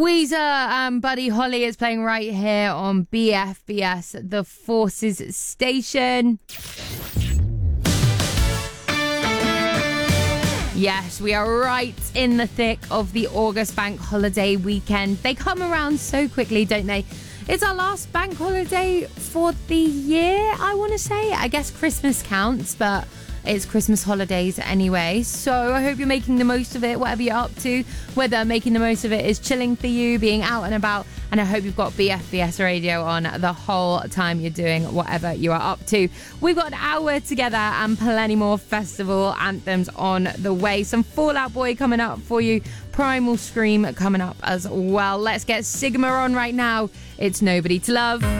Weezer and Buddy Holly is playing right here on BFBS, the Forces station. Yes, we are right in the thick of the August bank holiday weekend. They come around so quickly, don't they? It's our last bank holiday for the year, I want to say. I guess Christmas counts, but it's Christmas holidays anyway. So I hope you're making the most of it, whatever you're up to, whether making the most of it is chilling for you, being out and about. And I hope you've got BFBS radio on the whole time you're doing whatever you are up to. We've got an hour together and plenty more festival anthems on the way. Some Fall Out Boy coming up for you. Primal Scream coming up as well. Let's get Sigma on right now. It's Nobody to Love.